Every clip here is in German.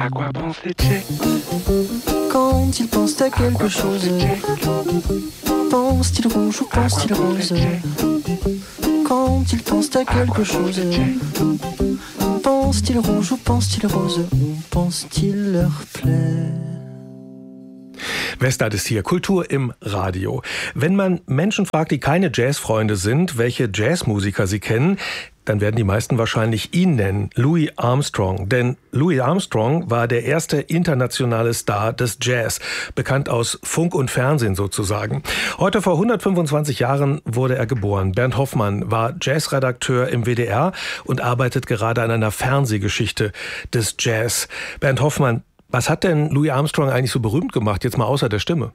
À quoi pense les Tchèques Quand ils pensent à quelque chose, pense-t-il rouge ou pense-t-il rose? Quand ils pensent à quelque chose, pense-t-il rouge ou pense-t-il rose? Ou pense-t-il leur plaît? Westart ist hier, Kultur im Radio. Wenn man Menschen fragt, die keine Jazzfreunde sind, welche Jazzmusiker sie kennen, dann werden die meisten wahrscheinlich ihn nennen, Louis Armstrong. Denn Louis Armstrong war der erste internationale Star des Jazz, bekannt aus Funk und Fernsehen sozusagen. Heute vor 125 Jahren wurde er geboren. Bernd Hoffmann war Jazzredakteur im WDR und arbeitet gerade an einer Fernsehgeschichte des Jazz. Bernd Hoffmann, was hat denn Louis Armstrong eigentlich so berühmt gemacht, jetzt mal außer der Stimme?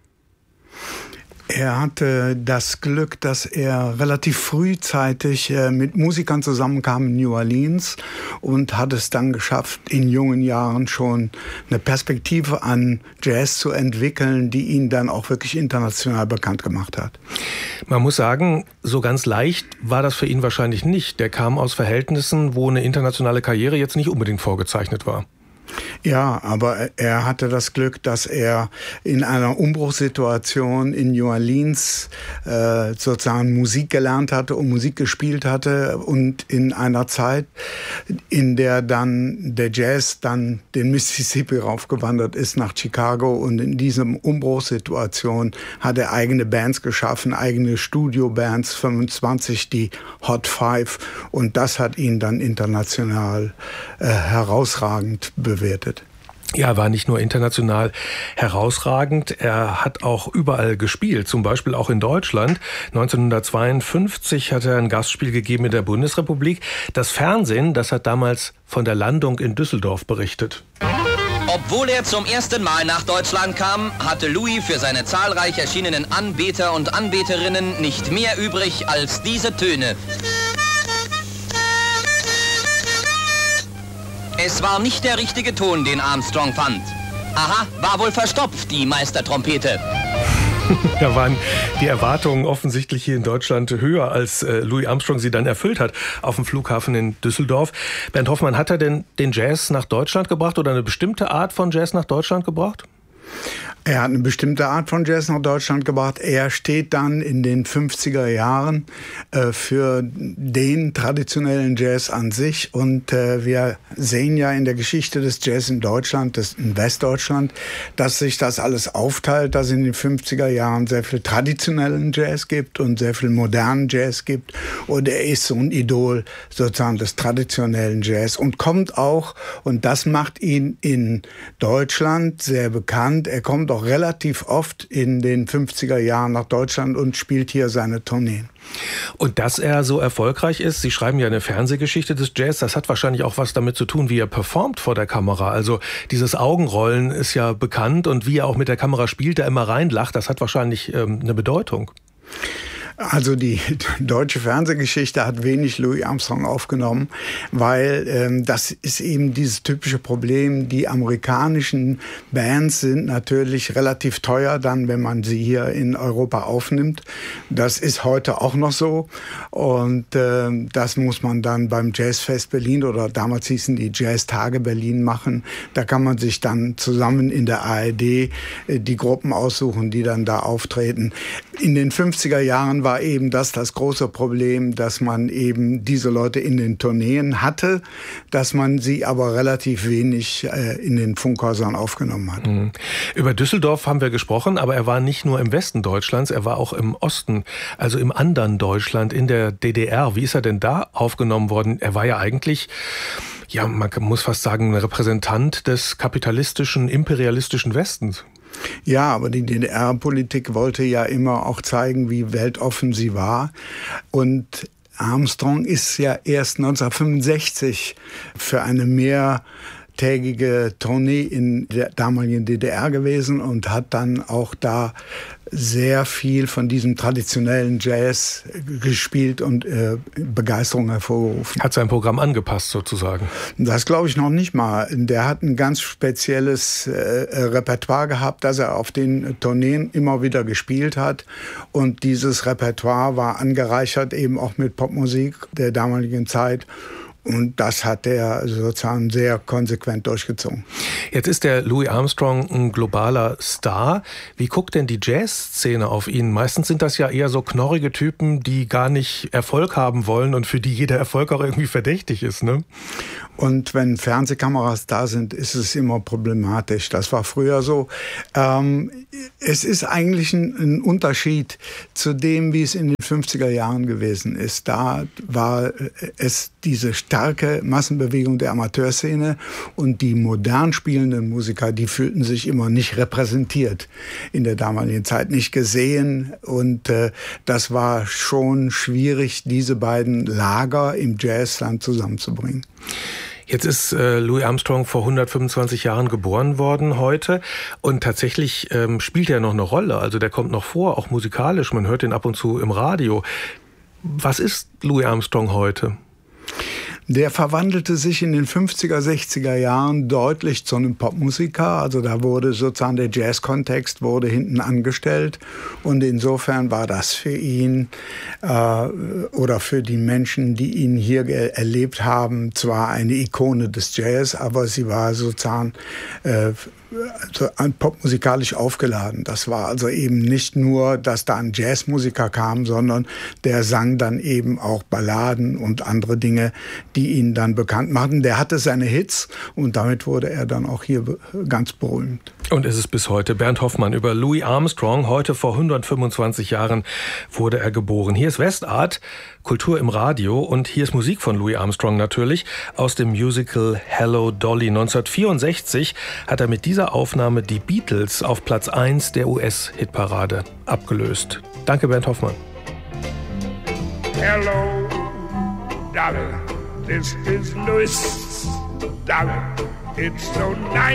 Er hatte das Glück, dass er relativ frühzeitig mit Musikern zusammenkam in New Orleans und hat es dann geschafft, in jungen Jahren schon eine Perspektive an Jazz zu entwickeln, die ihn dann auch wirklich international bekannt gemacht hat. Man muss sagen, so ganz leicht war das für ihn wahrscheinlich nicht. Der kam aus Verhältnissen, wo eine internationale Karriere jetzt nicht unbedingt vorgezeichnet war. Ja, aber er hatte das Glück, dass er in einer Umbruchssituation in New Orleans sozusagen Musik gelernt hatte und Musik gespielt hatte und in einer Zeit, in der dann der Jazz dann den Mississippi raufgewandert ist nach Chicago, und in diesem Umbruchssituation hat er eigene Bands geschaffen, eigene Studiobands, 25, die Hot Five, und das hat ihn dann international herausragend bewertet. Ja, er war nicht nur international herausragend, er hat auch überall gespielt, zum Beispiel auch in Deutschland. 1952 hat er ein Gastspiel gegeben in der Bundesrepublik. Das Fernsehen, das hat damals von der Landung in Düsseldorf berichtet. Obwohl er zum ersten Mal nach Deutschland kam, hatte Louis für seine zahlreich erschienenen Anbeter und Anbeterinnen nicht mehr übrig als diese Töne. Es war nicht der richtige Ton, den Armstrong fand. Aha, war wohl verstopft, die Meistertrompete. Da waren die Erwartungen offensichtlich hier in Deutschland höher, als Louis Armstrong sie dann erfüllt hat auf dem Flughafen in Düsseldorf. Bernd Hoffmann, hat er denn den Jazz nach Deutschland gebracht oder eine bestimmte Art von Jazz nach Deutschland gebracht? Er hat eine bestimmte Art von Jazz nach Deutschland gebracht. Er steht dann in den 50er Jahren für den traditionellen Jazz an sich. Und wir sehen ja in der Geschichte des Jazz in Deutschland, in Westdeutschland, dass sich das alles aufteilt, dass es in den 50er Jahren sehr viel traditionellen Jazz gibt und sehr viel modernen Jazz gibt. Und er ist so ein Idol sozusagen des traditionellen Jazz und kommt auch, und das macht ihn in Deutschland sehr bekannt, er kommt auch relativ oft in den 50er Jahren nach Deutschland und spielt hier seine Tourneen. Und dass er so erfolgreich ist, Sie schreiben ja eine Fernsehgeschichte des Jazz, das hat wahrscheinlich auch was damit zu tun, wie er performt vor der Kamera. Also dieses Augenrollen ist ja bekannt, und wie er auch mit der Kamera spielt, der immer reinlacht, das hat wahrscheinlich eine Bedeutung. Also die deutsche Fernsehgeschichte hat wenig Louis Armstrong aufgenommen, weil das ist eben dieses typische Problem. Die amerikanischen Bands sind natürlich relativ teuer dann, wenn man sie hier in Europa aufnimmt. Das ist heute auch noch so, und das muss man dann beim Jazzfest Berlin, oder damals hießen die Jazztage Berlin, machen. Da kann man sich dann zusammen in der ARD die Gruppen aussuchen, die dann da auftreten. In den 50er Jahren war eben das große Problem, dass man eben diese Leute in den Tourneen hatte, dass man sie aber relativ wenig in den Funkhäusern aufgenommen hat. Mhm. Über Düsseldorf haben wir gesprochen, aber er war nicht nur im Westen Deutschlands, er war auch im Osten, also im anderen Deutschland, in der DDR. Wie ist er denn da aufgenommen worden? Er war ja eigentlich, ja, man muss fast sagen, ein Repräsentant des kapitalistischen, imperialistischen Westens. Ja, aber die DDR-Politik wollte ja immer auch zeigen, wie weltoffen sie war. Und Armstrong ist ja erst 1965 für eine mehrtägige Tournee in der damaligen DDR gewesen und hat dann auch da sehr viel von diesem traditionellen Jazz gespielt und Begeisterung hervorgerufen. Hat sein Programm angepasst sozusagen? Das glaube ich noch nicht mal. Der hat ein ganz spezielles Repertoire gehabt, das er auf den Tourneen immer wieder gespielt hat. Und dieses Repertoire war angereichert eben auch mit Popmusik der damaligen Zeit. Und das hat er sozusagen sehr konsequent durchgezogen. Jetzt ist der Louis Armstrong ein globaler Star. Wie guckt denn die Jazzszene auf ihn? Meistens sind das ja eher so knorrige Typen, die gar nicht Erfolg haben wollen und für die jeder Erfolg auch irgendwie verdächtig ist, ne? Und wenn Fernsehkameras da sind, ist es immer problematisch. Das war früher so. Es ist eigentlich ein Unterschied zu dem, wie es in den 50er Jahren gewesen ist. Da war es diese starke Massenbewegung der Amateurszene und die modern spielenden Musiker, die fühlten sich immer nicht repräsentiert in der damaligen Zeit, nicht gesehen. Und das war schon schwierig, diese beiden Lager im Jazzland zusammenzubringen. Jetzt ist Louis Armstrong vor 125 Jahren geboren worden heute und tatsächlich spielt er noch eine Rolle. Also der kommt noch vor, auch musikalisch. Man hört ihn ab und zu im Radio. Was ist Louis Armstrong heute? Der verwandelte sich in den 50er, 60er Jahren deutlich zu einem Popmusiker. Also da wurde sozusagen der Jazz-Kontext wurde hinten angestellt. Und insofern war das für ihn oder für die Menschen, die ihn hier erlebt haben, zwar eine Ikone des Jazz, aber sie war sozusagen popmusikalisch aufgeladen. Das war also eben nicht nur, dass da ein Jazzmusiker kam, sondern der sang dann eben auch Balladen und andere Dinge, die ihn dann bekannt machten. Der hatte seine Hits und damit wurde er dann auch hier ganz berühmt. Und ist es bis heute. Bernd Hoffmann über Louis Armstrong. Heute vor 125 Jahren wurde er geboren. Hier ist Westart, Kultur im Radio und hier ist Musik von Louis Armstrong natürlich aus dem Musical Hello Dolly. 1964 hat er mit dieser Aufnahme die Beatles auf Platz 1 der US-Hitparade abgelöst. Danke, Bernd Hoffmann. Hello Dolly, this is Louis Dolly. It's so nice